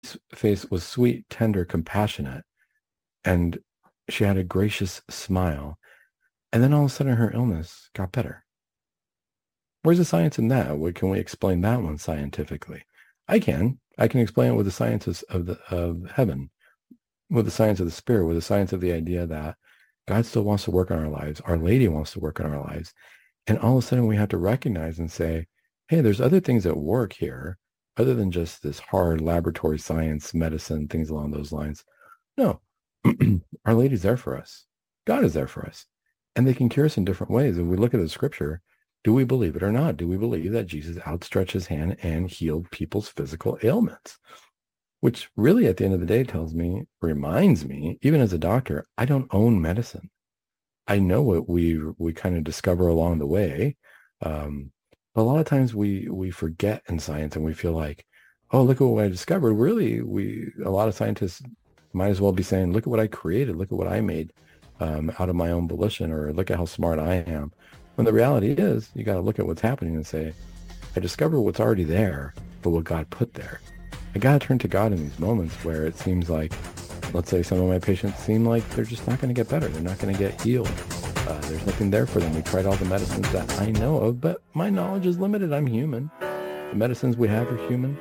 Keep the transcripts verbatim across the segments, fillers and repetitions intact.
face was sweet, tender, compassionate, and she had a gracious smile. And then all of a sudden her illness got better. Where's the science in that? What can we explain that one scientifically? I can. I can explain it with the sciences of the of heaven, with the science of the spirit, with the science of the idea that God still wants to work on our lives. Our Lady wants to work on our lives. And all of a sudden we have to recognize and say, hey, there's other things at work here other than just this hard laboratory science, medicine, things along those lines. No, our Lady's there for us. God is there for us. And they can cure us in different ways. If we look at the scripture, do we believe it or not? Do we believe that Jesus outstretched his hand and healed people's physical ailments? Which really, at the end of the day, tells me, reminds me, even as a doctor, I don't own medicine. I know what we we kind of discover along the way. Um, but a lot of times we we forget in science and we feel like, oh, look at what I discovered. Really, we a lot of scientists might as well be saying, look at what I created. Look at what I made um, out of my own volition, or look at how smart I am. When the reality is, you got to look at what's happening and say, I discovered what's already there, but what God put there. I got to turn to God in these moments where it seems like, let's say some of my patients seem like they're just not going to get better. They're not going to get healed. Uh, there's nothing there for them. We tried all the medicines that I know of, but my knowledge is limited. I'm human. The medicines we have are human.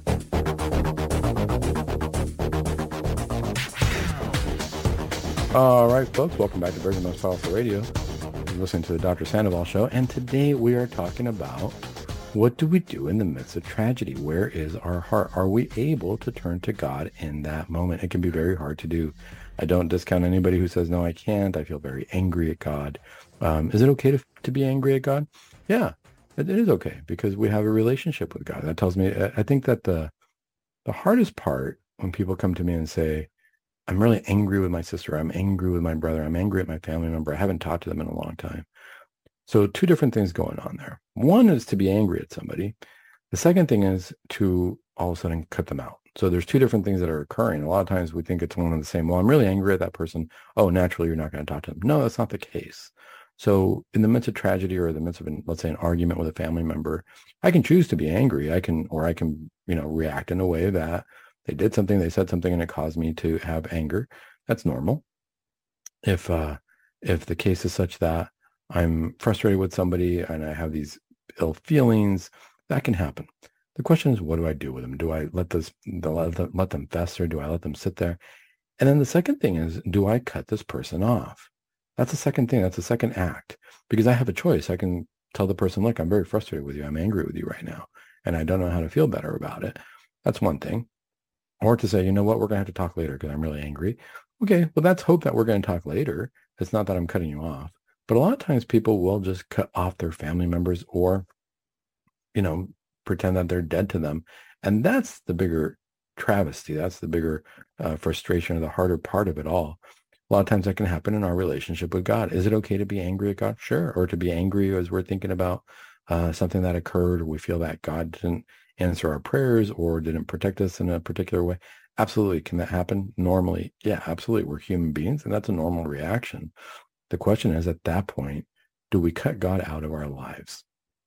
All right, folks, welcome back to Virgin Most Powerful Radio. You're listening to the Doctor Sandoval Show, and today we are talking about what do we do in the midst of tragedy? Where is our heart? Are we able to turn to God in that moment? It can be very hard to do. I don't discount anybody who says, no, I can't. I feel very angry at God. Um, is it okay to, to be angry at God? Yeah, it, it is okay because we have a relationship with God. That tells me, I think that the the hardest part when people come to me and say, I'm really angry with my sister, I'm angry with my brother, I'm angry at my family member, I haven't talked to them in a long time. So two different things going on there. One is to be angry at somebody. The second thing is to all of a sudden cut them out. So there's two different things that are occurring. A lot of times we think it's one and the same. Well, I'm really angry at that person. Oh, naturally, you're not going to talk to them. No, that's not the case. So in the midst of tragedy or the midst of, an, let's say, an argument with a family member, I can choose to be angry. I can, or I can, you know, react in a way that they did something, they said something, and it caused me to have anger. That's normal. If uh, if the case is such that I'm frustrated with somebody and I have these ill feelings, that can happen. The question is, what do I do with them? Do I let this, let them, let them fester? Do I let them sit there? And then the second thing is, do I cut this person off? That's the second thing. That's the second act, because I have a choice. I can tell the person, look, I'm very frustrated with you. I'm angry with you right now, and I don't know how to feel better about it. That's one thing. Or to say, you know what, we're going to have to talk later because I'm really angry. Okay, well, let's hope that we're going to talk later. It's not that I'm cutting you off. But a lot of times people will just cut off their family members or, you know, pretend that they're dead to them. And that's the bigger travesty. That's the bigger uh, frustration or the harder part of it all. A lot of times that can happen in our relationship with God. Is it okay to be angry at God? Sure. Or to be angry as we're thinking about uh, something that occurred, or we feel that God didn't answer our prayers or didn't protect us in a particular way. Absolutely. Can that happen? Normally, yeah, absolutely. We're human beings, and that's a normal reaction. The question is, at that point, do we cut God out of our lives?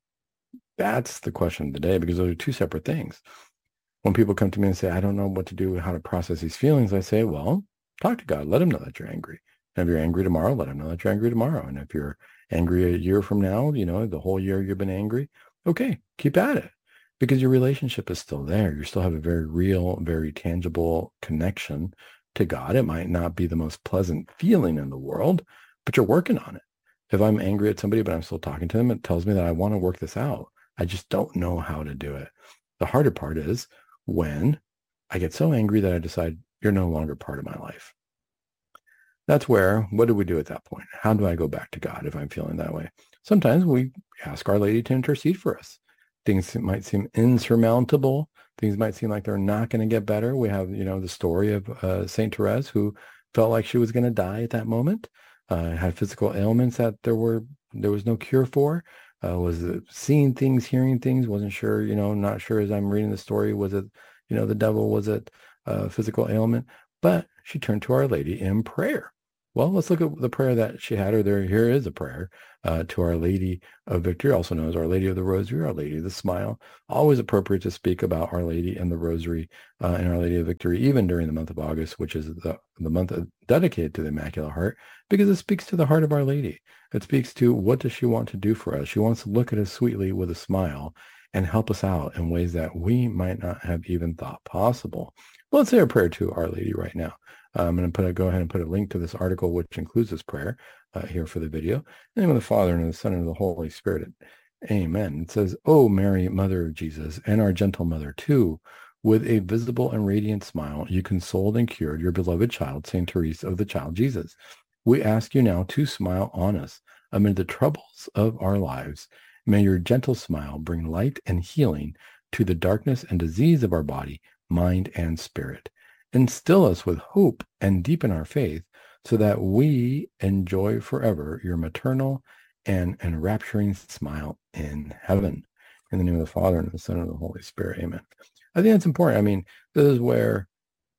That's the question of the day, because those are two separate things. When people come to me and say, I don't know what to do, how to process these feelings, I say, well, talk to God. Let him know that you're angry. And if you're angry tomorrow, let him know that you're angry tomorrow. And if you're angry a year from now, you know, the whole year you've been angry, okay, keep at it. Because your relationship is still there. You still have a very real, very tangible connection to God. It might not be the most pleasant feeling in the world, but you're working on it. If I'm angry at somebody, but I'm still talking to them, it tells me that I want to work this out. I just don't know how to do it. The harder part is when I get so angry that I decide you're no longer part of my life. That's where, what do we do at that point? How do I go back to God if I'm feeling that way? Sometimes we ask Our Lady to intercede for us. Things might seem insurmountable. Things might seem like they're not going to get better. We have, you know, the story of uh, Saint Therese, who felt like she was going to die at that moment, uh, had physical ailments that there were there was no cure for, uh, was seeing things, hearing things, wasn't sure, you know, not sure as I'm reading the story, was it, you know, the devil, was it a physical ailment? But she turned to Our Lady in prayer. Well, let's look at the prayer that she had, or there, here is a prayer uh, to Our Lady of Victory, also known as Our Lady of the Rosary, Our Lady of the Smile. Always appropriate to speak about Our Lady and the Rosary uh, and Our Lady of Victory, even during the month of August, which is the, the month dedicated to the Immaculate Heart, because it speaks to the heart of Our Lady. It speaks to what does she want to do for us. She wants to look at us sweetly with a smile and help us out in ways that we might not have even thought possible. Well, let's say a prayer to Our Lady right now. I'm going to put a, go ahead and put a link to this article, which includes this prayer uh, here for the video. In the name of the Father, and of the Son, and of the Holy Spirit. Amen. It says, "O Mary, Mother of Jesus, and our gentle Mother too, with a visible and radiant smile, you consoled and cured your beloved child, Saint Therese of the Child Jesus. We ask you now to smile on us amid the troubles of our lives. May your gentle smile bring light and healing to the darkness and disease of our body, mind, and spirit. Instill us with hope and deepen our faith so that we enjoy forever your maternal and enrapturing smile in heaven." In the name of the Father, and of the Son, and of the Holy Spirit. Amen. I think that's important. I mean, this is where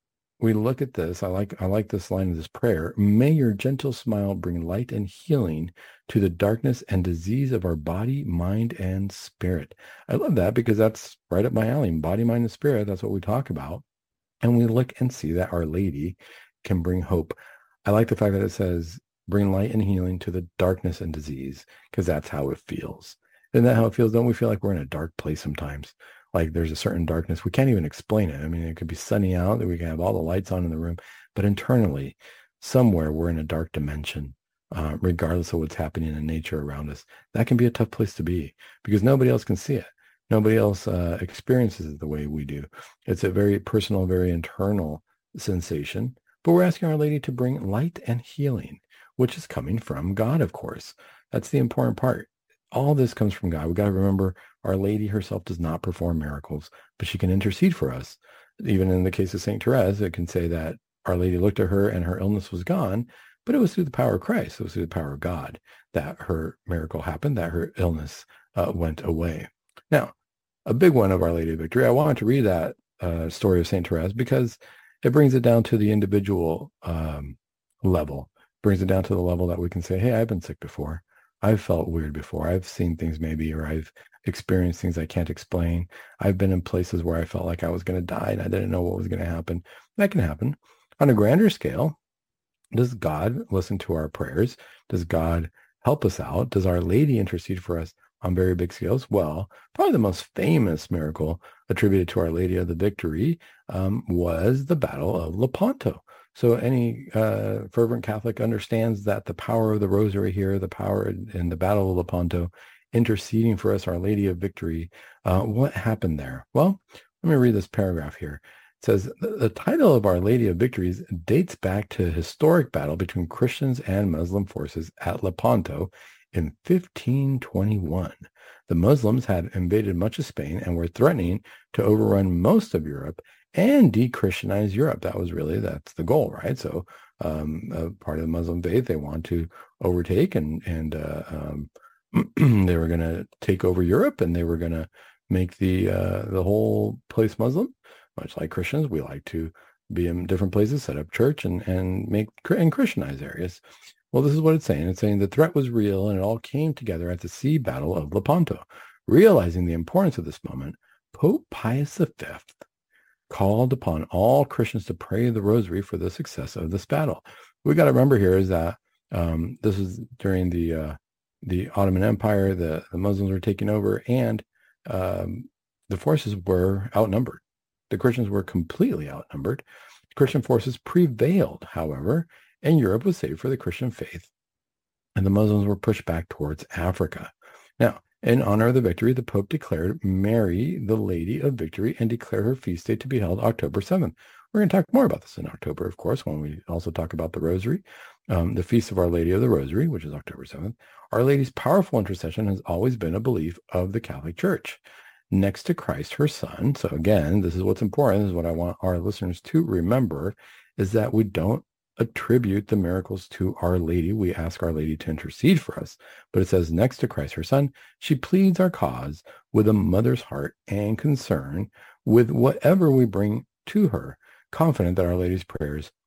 we look at this. I like I like this line of this prayer. May your gentle smile bring light and healing to the darkness and disease of our body, mind, and spirit. I love that because that's right up my alley. Body, mind, and spirit. That's what we talk about. And we look and see that Our Lady can bring hope. I like the fact that it says, bring light and healing to the darkness and disease, because that's how it feels. Isn't that how it feels? Don't we feel like we're in a dark place sometimes? Like there's a certain darkness. We can't even explain it. I mean, it could be sunny out, that we can have all the lights on in the room, but internally, somewhere we're in a dark dimension, uh, regardless of what's happening in nature around us. That can be a tough place to be because nobody else can see it. Nobody else uh, experiences it the way we do. It's a very personal, very internal sensation. But we're asking Our Lady to bring light and healing, which is coming from God, of course. That's the important part. All this comes from God. We've got to remember Our Lady herself does not perform miracles, but she can intercede for us. Even in the case of Saint Therese, it can say that Our Lady looked at her and her illness was gone, but it was through the power of Christ. It was through the power of God that her miracle happened, that her illness uh, went away. Now, a big one of Our Lady of Victory. I wanted to read that uh, story of Saint Therese because it brings it down to the individual um, level. It brings it down to the level that we can say, hey, I've been sick before. I've felt weird before. I've seen things maybe, or I've experienced things I can't explain. I've been in places where I felt like I was going to die and I didn't know what was going to happen. That can happen. On a grander scale, does God listen to our prayers? Does God help us out? Does Our Lady intercede for us on very big scales? Well, probably the most famous miracle attributed to Our Lady of the Victory um, was the Battle of Lepanto. So any uh, fervent Catholic understands that the power of the Rosary here, the power in, in the Battle of Lepanto, interceding for us, Our Lady of Victory. Uh, what happened there? Well, let me read this paragraph here. It says, the, the title of Our Lady of Victories dates back to a historic battle between Christians and Muslim forces at Lepanto in fifteen twenty-one. The Muslims had invaded much of Spain and were threatening to overrun most of Europe and de-Christianize Europe. That was really, that's the goal, right? So um, a part of the Muslim faith, they want to overtake and, and uh, um, they were going to take over Europe, and they were going to make the uh, the whole place Muslim. Much like Christians, we like to be in different places, set up church, and, and make and Christianize areas. Well, this is what it's saying. It's saying the threat was real, and it all came together at the sea battle of Lepanto. Realizing the importance of this moment, Pope Pius the Fifth called upon all Christians to pray the Rosary for the success of this battle. What we got to remember here is that um, this is during the uh, the Ottoman Empire. The, the Muslims were taking over, and um, the forces were outnumbered. The Christians were completely outnumbered. Christian forces prevailed, however, and Europe was saved for the Christian faith, and the Muslims were pushed back towards Africa. Now, in honor of the victory, the Pope declared Mary the Lady of Victory and declared her feast day to be held October seventh. We're going to talk more about this in October, of course, when we also talk about the Rosary, um, the Feast of Our Lady of the Rosary, which is October seventh. Our Lady's powerful intercession has always been a belief of the Catholic Church. Next to Christ, her Son. So again, this is what's important. This is what I want our listeners to remember, is that we don't attribute the miracles to Our Lady. We ask Our Lady to intercede for us. But it says, next to Christ, her Son, she pleads our cause with a mother's heart and concern with whatever we bring to her, confident that Our Lady's prayers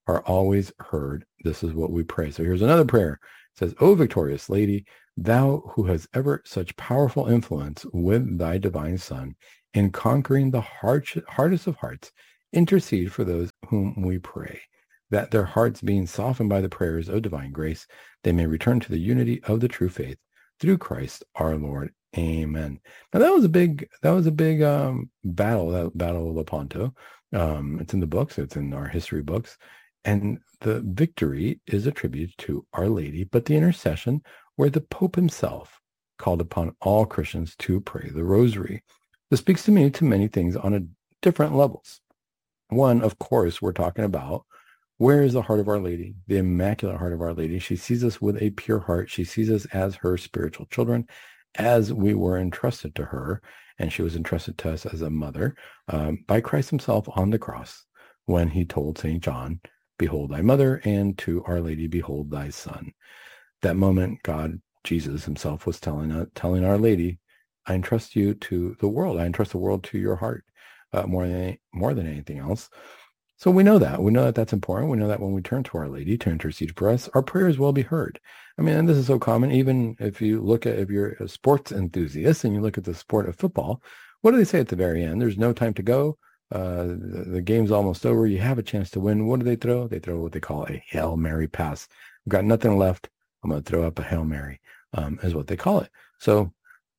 are always heard. This is what we pray. So here's another prayer. It says, O victorious Lady, thou who has ever such powerful influence with thy divine Son in conquering the hard, hardest of hearts, intercede for those whom we pray, that their hearts being softened by the prayers of divine grace, they may return to the unity of the true faith through Christ our Lord. Amen. Now that was a big, that was a big um, battle, that Battle of Lepanto. Um, it's in the books, it's in our history books. And the victory is attributed to Our Lady, but the intercession where the Pope himself called upon all Christians to pray the rosary. This speaks to me to many things on a different levels. One, of course, we're talking about where is the heart of Our Lady, the Immaculate Heart of Our Lady. She sees us with a pure heart. She sees us as her spiritual children, as we were entrusted to her, and she was entrusted to us as a mother um, by Christ himself on the cross when he told Saint John, behold thy mother, and to Our Lady, behold thy son. That moment, God, Jesus himself was telling, uh, telling Our Lady, I entrust you to the world. I entrust the world to your heart uh, more than more than anything else. So we know that. We know that that's important. We know that when we turn to Our Lady to intercede for us, our prayers will be heard. I mean, and this is so common. Even if you look at, if you're a sports enthusiast and you look at the sport of football, what do they say at the very end? There's no time to go. Uh, the, the game's almost over. You have a chance to win. What do they throw? They throw what they call a Hail Mary pass. I've got nothing left. I'm going to throw up a Hail Mary, um, is what they call it. So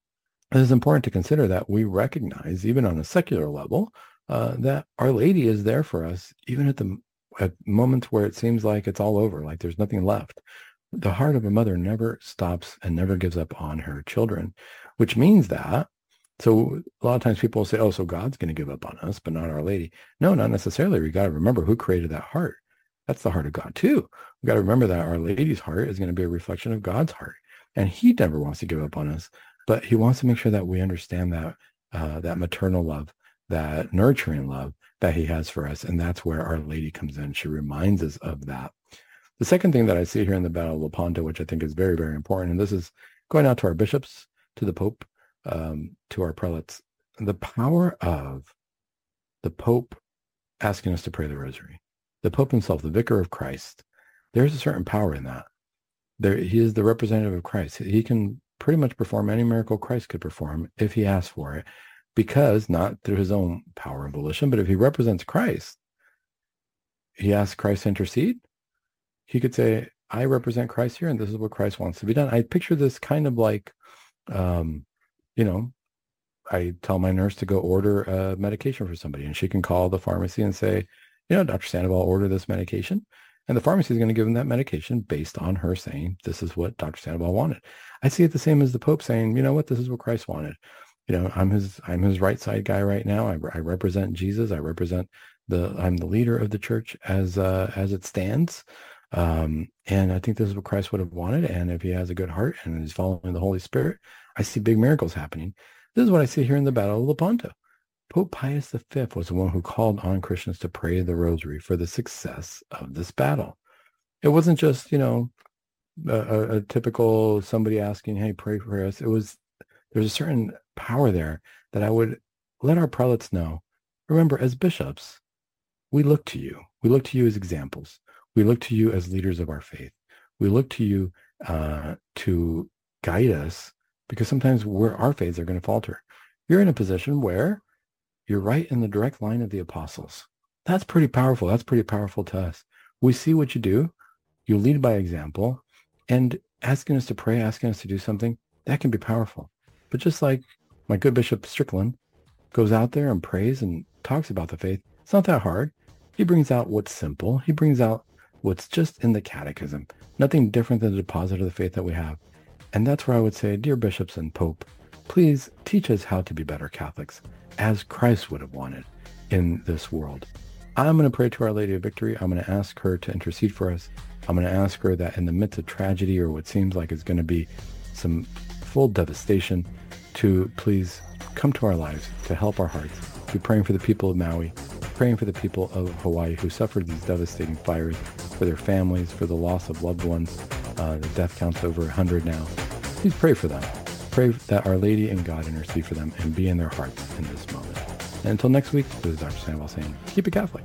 it is important to consider that we recognize, even on a secular level, uh, that Our Lady is there for us, even at the at moments where it seems like it's all over, like there's nothing left. The heart of a mother never stops and never gives up on her children, which means that, so a lot of times people will say, oh, so God's going to give up on us, but not Our Lady. No, not necessarily. We got to remember who created that heart. That's the heart of God too. We got to remember that Our Lady's heart is going to be a reflection of God's heart. And he never wants to give up on us, but he wants to make sure that we understand that, uh, that maternal love, that nurturing love that he has for us. And that's where Our Lady comes in. She reminds us of that. The second thing that I see here in the Battle of Lepanto, which I think is very, very important, and this is going out to our bishops, to the Pope, um, to our prelates, the power of the Pope asking us to pray the rosary. The Pope himself, the Vicar of Christ, there's a certain power in that. There, he is the representative of Christ. He can pretty much perform any miracle Christ could perform if he asked for it, because not through his own power and volition, but if he represents Christ, he asks Christ to intercede. He could say, I represent Christ here, and this is what Christ wants to be done. I picture this kind of like, um, you know, I tell my nurse to go order a medication for somebody, and she can call the pharmacy and say, you know, Doctor Sandoval, order this medication. And the pharmacy is going to give them that medication based on her saying, this is what Doctor Sandoval wanted. I see it the same as the Pope saying, you know what, this is what Christ wanted. You know, I'm his, I'm his right side guy right now. I, I represent Jesus. I represent the, I'm the leader of the church as, uh, as it stands. Um, and I think this is what Christ would have wanted. And if he has a good heart and is following the Holy Spirit, I see big miracles happening. This is what I see here in the Battle of Lepanto. Pope Pius the Fifth was the one who called on Christians to pray the rosary for the success of this battle. It wasn't just, you know, a, a typical somebody asking, hey, pray for us. It was, there's a certain power there that I would let our prelates know. Remember, as bishops, we look to you. We look to you as examples. We look to you as leaders of our faith. We look to you uh, to guide us, because sometimes we're, our faiths are going to falter. You're in a position where you're right in the direct line of the apostles. That's pretty powerful. That's pretty powerful to us. We see what you do. You lead by example, and asking us to pray, asking us to do something, that can be powerful. But just like my good Bishop Strickland goes out there and prays and talks about the faith, it's not that hard. He brings out what's simple. He brings out what's just in the catechism. Nothing different than the deposit of the faith that we have. And that's where I would say, dear bishops and Pope, please teach us how to be better Catholics, as Christ would have wanted in this world. I'm going to pray to Our Lady of Victory. I'm going to ask her to intercede for us. I'm going to ask her that in the midst of tragedy, or what seems like is going to be some full devastation, to please come to our lives, to help our hearts. Be praying for the people of Maui, praying for the people of Hawaii who suffered these devastating fires, for their families, for the loss of loved ones. Uh, the death count's over one hundred now. Please pray for them. Pray that Our Lady and God intercede for them and be in their hearts in this moment. And until next week, this is Doctor Sandoval saying, keep it Catholic.